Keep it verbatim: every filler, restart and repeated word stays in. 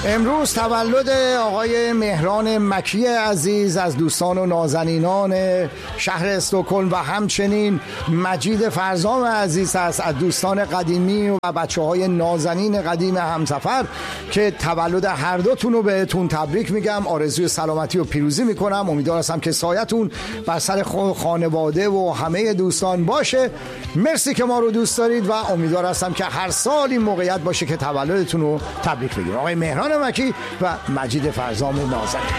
امروز تولد آقای مهران مکی عزیز از دوستان و نازنینان شهر استکهلم و همچنین مجید فرزام عزیز است از دوستان قدیمی و بچه های نازنین قدیم همسفر که تولد هر دوتون رو بهتون تبریک میگم. آرزوی سلامتی و پیروزی میکنم. امیدوار هستم که سایتون بر سر خانواده و همه دوستان باشه. مرسی که ما رو دوست دارید و امیدوار هستم که هر سال این موقعیت باشه که تولدتون رو تبریک بگیم. آقای مهران مکی و مجید فرزام نازنین.